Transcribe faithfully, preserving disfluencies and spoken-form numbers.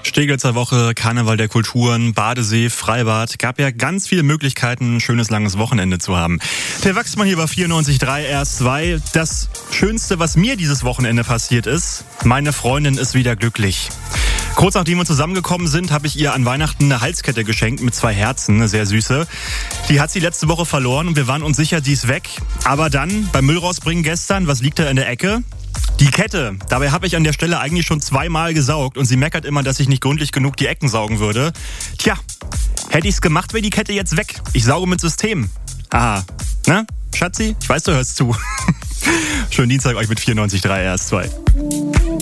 Steglitzer Woche, Karneval der Kulturen, Badesee, Freibad. Gab ja ganz viele Möglichkeiten, ein schönes langes Wochenende zu haben. Der Wachsmann hier bei vierundneunzig Komma drei R zwei. Das Schönste, was mir dieses Wochenende passiert ist, meine Freundin ist wieder glücklich. Kurz nachdem wir zusammengekommen sind, habe ich ihr an Weihnachten eine Halskette geschenkt mit zwei Herzen, eine sehr süße. Die hat sie letzte Woche verloren und wir waren uns sicher, die ist weg. Aber dann beim Müll rausbringen gestern, was liegt da in der Ecke? Die Kette. Dabei habe ich an der Stelle eigentlich schon zweimal gesaugt und sie meckert immer, dass ich nicht gründlich genug die Ecken saugen würde. Tja, hätte ich's gemacht, wäre die Kette jetzt weg. Ich sauge mit System. Aha, ne? Schatzi? Ich weiß, du hörst zu. Schönen Dienstag euch mit vierundneunzig Komma drei R S zwei.